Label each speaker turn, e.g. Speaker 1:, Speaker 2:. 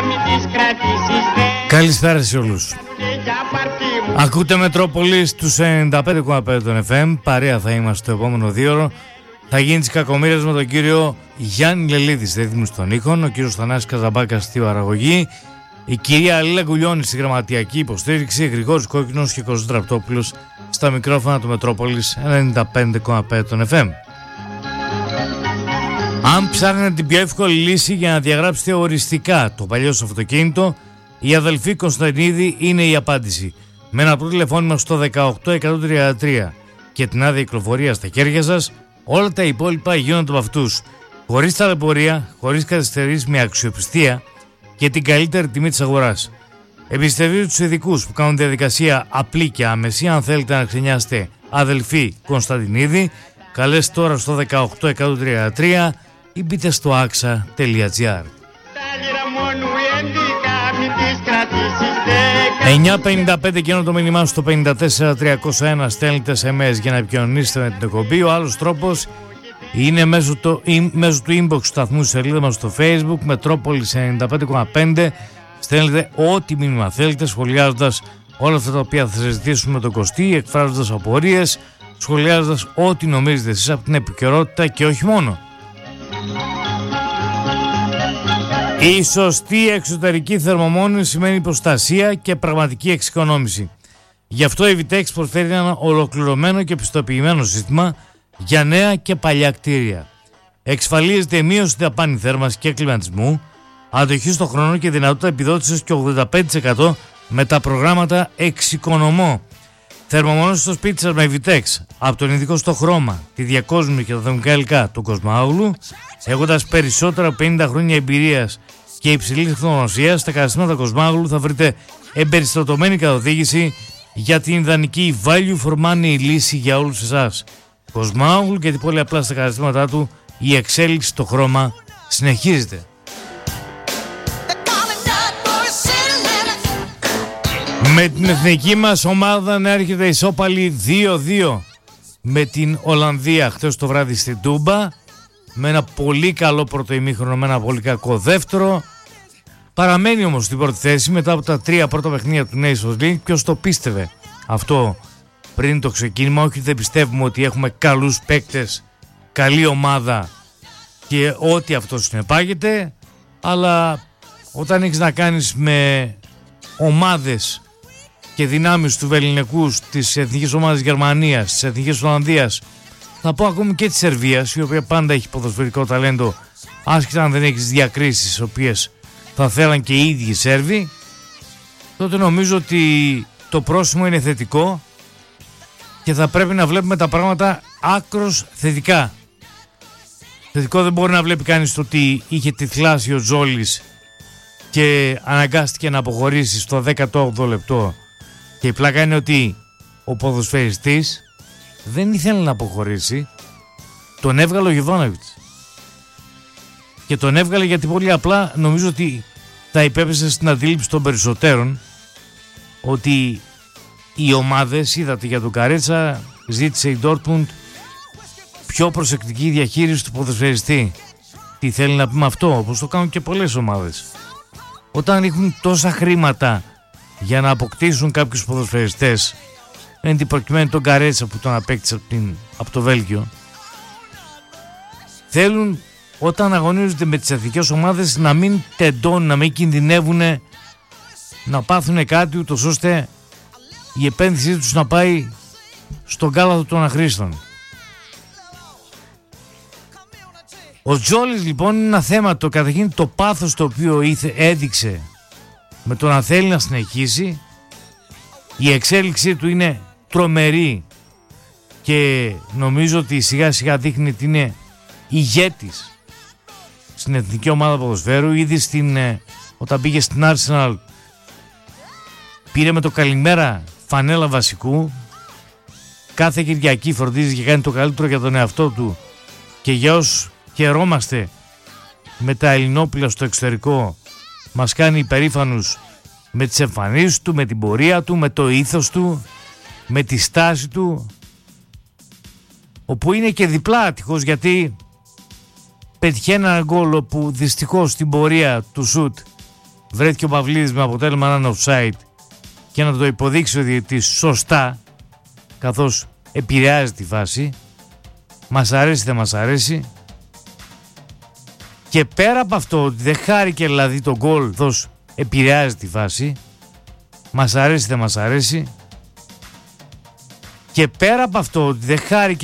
Speaker 1: Καλησπέρα σε όλους. Ακούτε Μετρόπολης τους 95,5 των FM. Παρέα θα είμαστε το επόμενο 2ωρο. Θα γίνει τις κακομοίρες με τον κύριο Γιάννη Λελίδη στη ρύθμιση των ήχων, ο κύριος Θανάσης Καζαμπάκας στη παραγωγή, η κυρία Λίλα Γκουλιώνη στη γραμματιακή υποστήριξη, Γρηγόρης Κόκκινος και Κώστας Δραπτόπουλος στα μικρόφωνα του Μετρόπολης 95,5 των FM. Αν ψάχνετε την πιο εύκολη λύση για να διαγράψετε οριστικά το παλιό σας αυτοκίνητο, η αδελφή Κωνσταντινίδη είναι η απάντηση. Με ένα πρώτο τηλεφώνημα στο 18133 και την άδεια κυκλοφορία στα χέρια σας, όλα τα υπόλοιπα γίνονται από αυτούς. Χωρίς ταλαιπωρία, χωρίς καθυστερήσεις, με αξιοπιστία και την καλύτερη τιμή της αγοράς. Εμπιστευτείτε τους ειδικούς που κάνουν διαδικασία απλή και άμεση. Αν θέλετε να ξενιάσετε αδελφή Κωνσταντινίδη, καλέστε τώρα στο 18133 ή μπείτε στο axa.gr. 9.55 και το μήνυμά στο 54301 στέλνετε SMS για να επικοινωνήσετε με την εκπομπή. Ο άλλος τρόπος είναι μέσω του inbox του σταθμού σελίδα μας στο Facebook Μετρόπολης 95,5. Στέλνετε ό,τι μήνυμα θέλετε, σχολιάζοντας όλα αυτά τα οποία θα συζητήσουμε με τον Κωστή, εκφράζοντας απορίες, σχολιάζοντας ό,τι νομίζετε εσείς από την επικαιρότητα και όχι μόνο. Η σωστή εξωτερική θερμομόνωση σημαίνει προστασία και πραγματική εξοικονόμηση. Γι' αυτό η Vitex προσφέρει ένα ολοκληρωμένο και πιστοποιημένο σύστημα για νέα και παλιά κτίρια. Εξασφαλίζεται η μείωση δαπάνη θέρμανσης και κλιματισμού, αντοχή στον χρόνο και δυνατότητα επιδότησης και 85% με τα προγράμματα Εξοικονομώ. Θερμομόνωση στο σπίτι σας με Vitex, από τον ειδικό στο χρώμα, τη διακόσμηση και τα δομικά υλικά του Κοσμάογλου, έχοντας περισσότερα από 50 χρόνια εμπειρίας και υψηλής τεχνογνωσίας, στα καταστήματα Κοσμάογλου θα βρείτε εμπεριστατωμένη καθοδήγηση για την ιδανική value for money λύση για όλους εσάς. Κοσμάογλου, γιατί πολύ απλά στα καταστήματά του η εξέλιξη στο χρώμα συνεχίζεται. Με την εθνική μας ομάδα να έρχεται ισόπαλη 2-2 με την Ολλανδία χθες το βράδυ στην Τούμπα, με ένα πολύ καλό πρώτο ημίχρονο, με ένα πολύ κακό δεύτερο. Παραμένει όμως στην πρώτη θέση μετά από τα 3 πρώτα παιχνίδια του Nations League. Ποιος το πίστευε αυτό πριν το ξεκίνημα? Όχι, δεν πιστεύουμε ότι έχουμε καλούς παίκτες, καλή ομάδα και ό,τι αυτό συνεπάγεται, αλλά όταν έχεις να κάνεις με ομάδες και δυνάμεις του βελληνικούς, της εθνικής ομάδας Γερμανίας, της εθνικής Ολλανδίας, θα πω ακόμη και της Σερβίας, η οποία πάντα έχει ποδοσφαιρικό ταλέντο, άσχετα αν δεν έχεις διακρίσεις τις οποίες θα θέλαν και οι ίδιοι Σέρβοι, τότε νομίζω ότι το πρόσημο είναι θετικό και θα πρέπει να βλέπουμε τα πράγματα άκρως θετικά. Θετικό δεν μπορεί να βλέπει κανείς το ότι είχε τυφλάσει ο Τζόλης και αναγκάστηκε να αποχωρήσει στο 18ο λεπτό, και η πλάκα είναι ότι ο ποδοσφαιριστής δεν ήθελε να αποχωρήσει, τον έβγαλε ο Γιοβάνοβιτς, και τον έβγαλε γιατί πολύ απλά νομίζω ότι θα υπέπεσε στην αντίληψη των περισσότερων ότι οι ομάδες, είδατε για τον Καρέτσα, ζήτησε η Ντόρτμουντ πιο προσεκτική διαχείριση του ποδοσφαιριστή. Τι θέλει να πει με αυτό? Όπως το κάνουν και πολλές ομάδες. Όταν έχουν τόσα χρήματα για να αποκτήσουν κάποιους ποδοσφαιριστές, εν την προκειμένη τον Καρέτσα που τον απέκτησε από το Βέλγιο, θέλουν όταν αγωνίζονται με τις εθνικές ομάδες να μην τεντώνουν, να μην κινδυνεύουν να πάθουν κάτι, ούτως ώστε η επένδυσή τους να πάει στον κάλαθο των αχρήστων. Ο Τζόλης λοιπόν είναι ένα θέμα, το καταρχήν το πάθος το οποίο έδειξε με το να θέλει να συνεχίσει. Η εξέλιξή του είναι τρομερή και νομίζω ότι σιγά σιγά δείχνει ότι είναι ηγέτης στην εθνική ομάδα ποδοσφαίρου. Ήδη όταν πήγε στην Arsenal πήρε με το καλημέρα φανέλα βασικού. Κάθε Κυριακή φροντίζει και κάνει το καλύτερο για τον εαυτό του, και για όσους χαιρόμαστε με τα ελληνόπουλα στο εξωτερικό, μας κάνει υπερήφανους με τις εμφανίσεις του, με την πορεία του, με το ήθος του, με τη στάση του, όπου είναι και διπλά άτυχος, γιατί πετυχαίνει ένα γκολ που δυστυχώς στην πορεία του σουτ βρέθηκε ο Παυλίδης με αποτέλεσμα να είναι offside και να το υποδείξει ο διαιτητής σωστά, καθώς επηρεάζει τη φάση. Μας αρέσει, δεν μας αρέσει. Και πέρα από αυτό ότι δεν χάρηκε δηλαδή το γκολ, καθώς επηρεάζει τη φάση. Μας αρέσει, δεν μας αρέσει. Και πέρα από αυτό ότι δεν χάρηκε